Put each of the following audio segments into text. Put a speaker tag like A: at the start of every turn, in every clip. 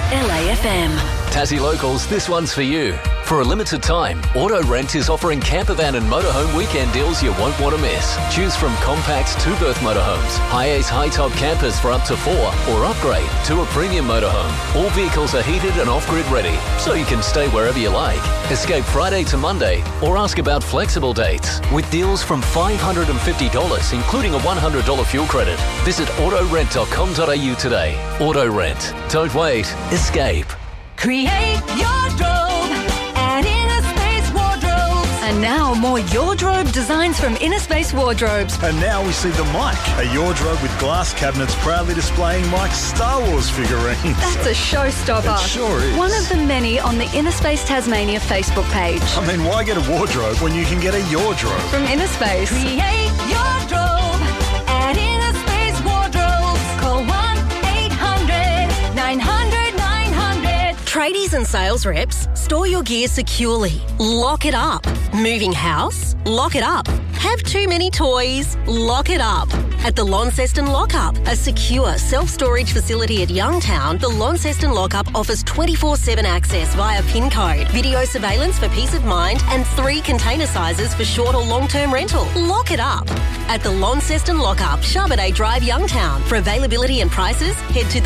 A: LAFM.
B: Tassie Locals, this one's for you. For a limited time, Auto Rent is offering campervan and motorhome weekend deals you won't want to miss. Choose from compact two-berth motorhomes, high-ace high-top campers for up to 4, or upgrade to a premium motorhome. All vehicles are heated and off-grid ready, so you can stay wherever you like. Escape Friday to Monday, or ask about flexible dates. With deals from $550, including a $100 fuel credit. Visit autorent.com.au today. Auto Rent. Don't wait. Escape.
A: Create your drobe at Innerspace Wardrobes. And now more Wardrobe designs from Innerspace Wardrobes.
C: And now we see the Mike, a wardrobe with glass cabinets proudly displaying Mike's Star Wars figurines.
A: That's a showstopper.
C: It sure is.
A: One of the many on the Innerspace Tasmania Facebook page.
C: I mean, why get a wardrobe when you can get a Wardrobe?
A: From Innerspace. Create your drobe at Innerspace Wardrobes. Call 1-800-900-900.
D: Tradies and sales reps, store your gear securely. Lock it up. Moving house? Lock it up. Have too many toys? Lock it up. At the Launceston Lockup, a secure self-storage facility at Youngtown, the Launceston Lockup offers 24/7 access via PIN code, video surveillance for peace of mind, and 3 container sizes for short or long-term rental. Lock it up. At the Launceston Lockup, Charbonnet Drive, Youngtown. For availability and prices, head to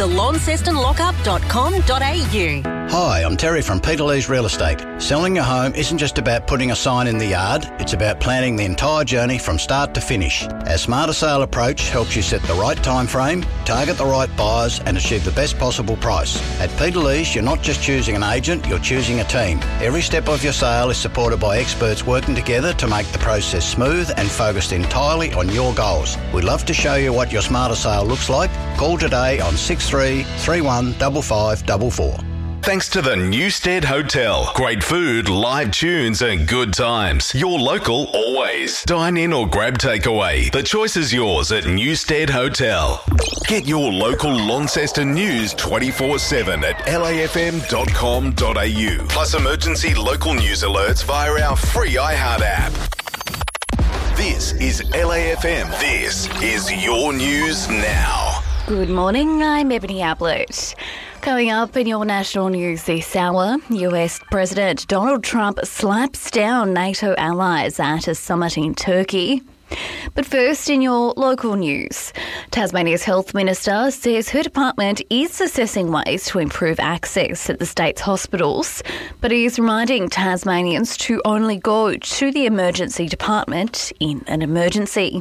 D: thelauncestonlockup.com.au.
E: Hi, I'm Terry from Peter Lee's Real Estate. Selling your home isn't just about putting a sign in the yard, it's about planning the entire journey from start to finish. Our Smarter Sale approach helps you set the right time frame, target the right buyers and achieve the best possible price. At Peter Lee's, you're not just choosing an agent, you're choosing a team. Every step of your sale is supported by experts working together to make the process smooth and focused entirely on your goals. We'd love to show you what your Smarter Sale looks like. Call today on 6331 5544.
F: Thanks to the Newstead Hotel. Great food, live tunes and good times. Your local always. Dine in or grab takeaway. The choice is yours at Newstead Hotel. Get your local Launceston news 24/7 at lafm.com.au. Plus emergency local news alerts via our free iHeart app. This is LAFM. This is your news now.
G: Good morning, I'm Ebony Ablett. Coming up in your national news this hour, US President Donald Trump slaps down NATO allies at a summit in Turkey. But first, in your local news, Tasmania's Health Minister says her department is assessing ways to improve access at the state's hospitals, but is reminding Tasmanians to only go to the emergency department in an emergency.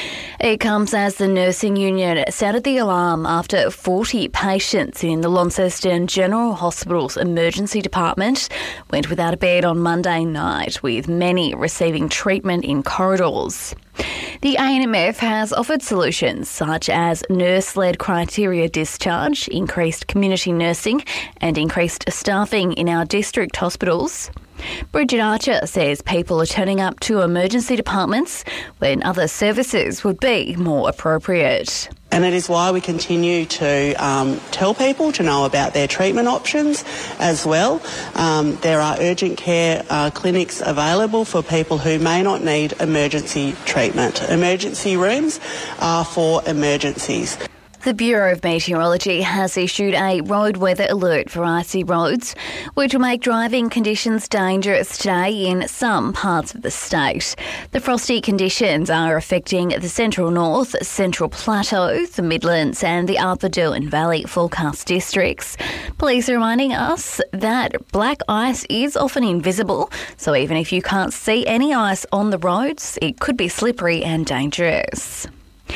G: It comes as the nursing union sounded the alarm after 40 patients in the Launceston General Hospital's emergency department went without a bed on Monday night, with many receiving treatment in corridors. The ANMF has offered solutions such as nurse-led criteria discharge, increased community nursing and increased staffing in our district hospitals. Bridget Archer says people are turning up to emergency departments when other services would be more appropriate.
H: And it is why we continue to tell people to know about their treatment options as well. There are urgent care clinics available for people who may not need emergency treatment. Emergency rooms are for emergencies.
G: The Bureau of Meteorology has issued a road weather alert for icy roads, which will make driving conditions dangerous today in some parts of the state. The frosty conditions are affecting the Central North, Central Plateau, the Midlands and the Upper Derwent Valley forecast districts. Police are reminding us that black ice is often invisible, so even if you can't see any ice on the roads, it could be slippery and dangerous.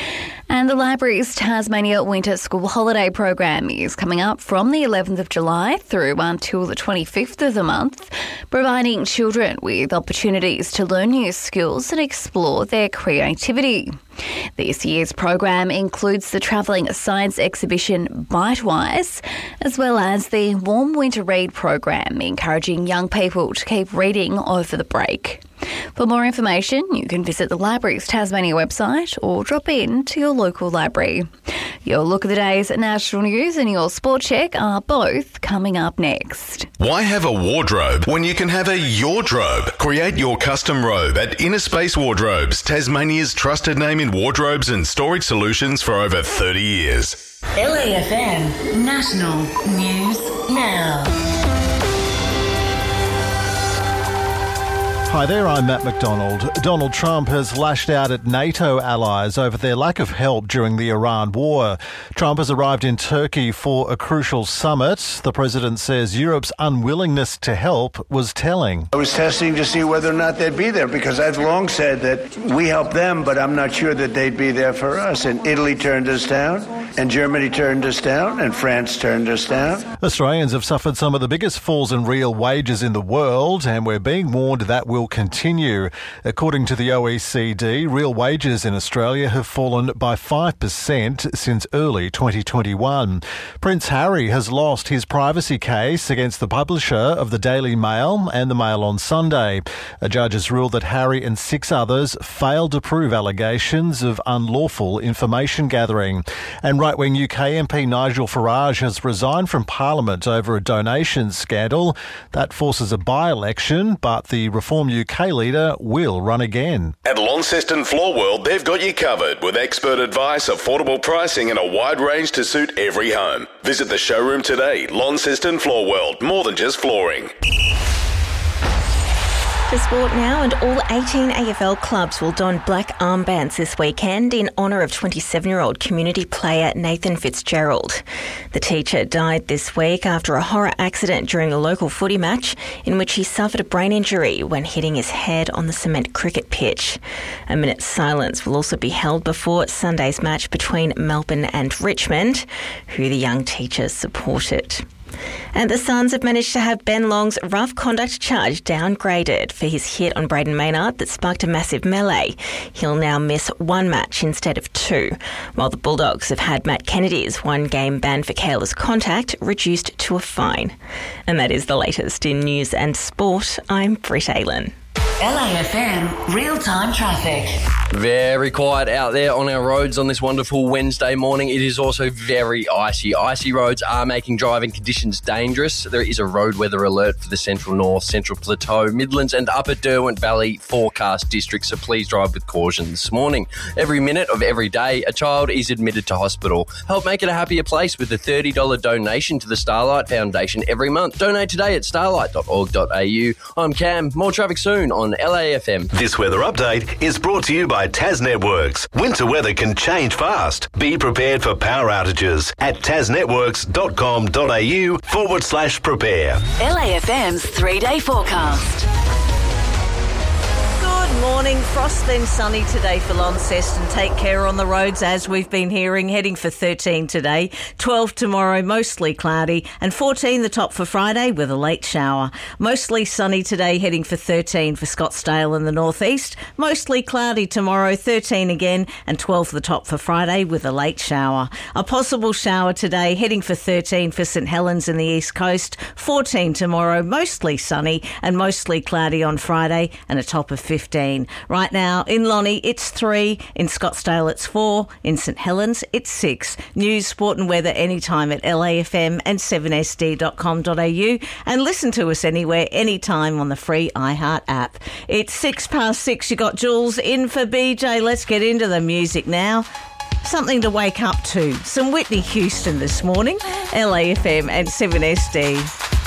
G: And the library's Tasmania Winter School Holiday program is coming up from the 11th of July through until the 25th of the month, providing children with opportunities to learn new skills and explore their creativity. This year's program includes the travelling science exhibition Bitewise, as well as the Warm Winter Read program, encouraging young people to keep reading over the break. For more information, you can visit the library's Tasmania website or drop in to your local library. Your look at the day's national news and your sport check are both coming up next.
F: Why have a wardrobe when you can have a yardrobe? Create your custom robe at Inner Space Wardrobes, Tasmania's trusted name in wardrobes and storage solutions for over 30 years.
A: LAFM National News Now.
I: Hi there, I'm Matt McDonald. Donald Trump has lashed out at NATO allies over their lack of help during the Iran war. Trump has arrived in Turkey for a crucial summit. The president says Europe's unwillingness to help was telling.
J: I was testing to see whether or not they'd be there because I've long said that we help them, but I'm not sure that they'd be there for us. And Italy turned us down, and Germany turned us down, and France turned us down.
I: Australians have suffered some of the biggest falls in real wages in the world, and we're being warned that will continue. According to the OECD, real wages in Australia have fallen by 5% since early 2021. Prince Harry has lost his privacy case against the publisher of the Daily Mail and the Mail on Sunday. A judge has ruled that Harry and 6 others failed to prove allegations of unlawful information gathering. And right-wing UK MP Nigel Farage has resigned from Parliament over a donation scandal. That forces a by-election, but the Reform UK leader will run again.
F: At Launceston Floor World, they've got you covered with expert advice, affordable pricing and a wide range to suit every home. Visit the showroom today. Launceston Floor World, more than just flooring.
K: To sport now, and all 18 AFL clubs will don black armbands this weekend in honour of 27-year-old community player Nathan Fitzgerald. The teacher died this week after a horror accident during a local footy match in which he suffered a brain injury when hitting his head on the cement cricket pitch. A minute's silence will also be held before Sunday's match between Melbourne and Richmond, who the young teacher supported. And the Suns have managed to have Ben Long's rough conduct charge downgraded for his hit on Braden Maynard that sparked a massive melee. He'll now miss 1 match instead of 2, while the Bulldogs have had Matt Kennedy's 1-game ban for careless contact reduced to a fine. And that is the latest in news and sport. I'm Britt Aylen.
A: LAFM real-time traffic.
L: Very quiet out there on our roads on this wonderful Wednesday morning. It is also very icy. Icy roads are making driving conditions dangerous. There is a road weather alert for the Central North, Central Plateau, Midlands and Upper Derwent Valley forecast districts, so please drive with caution this morning. Every minute of every day, a child is admitted to hospital. Help make it a happier place with a $30 donation to the Starlight Foundation every month. Donate today at starlight.org.au. I'm Cam. More traffic soon on LAFM.
F: This weather update is brought to you by Tas Networks. Winter weather can change fast. Be prepared for power outages at tasnetworks.com.au/prepare.
A: LAFM's 3-day forecast.
M: Good morning. Frost then sunny today for Launceston. Take care on the roads, as we've been hearing. Heading for 13 today, 12 tomorrow, mostly cloudy, and 14 the top for Friday with a late shower. Mostly sunny today, heading for 13 for Scottsdale in the northeast. Mostly cloudy tomorrow, 13 again, and 12 the top for Friday with a late shower. A possible shower today, heading for 13 for St Helens in the east coast. 14 tomorrow, mostly sunny and mostly cloudy on Friday, and a top of 15. Right now in Lonnie it's 3, in Scottsdale it's 4, in St Helens it's 6. News, sport and weather anytime at LAFM and 7sd.com.au, and listen to us anywhere, anytime on the free iHeart app. It's 6:06. You got Jules in for BJ. Let's get into the music now. Something to wake up to. Some Whitney Houston this morning. LAFM and 7SD.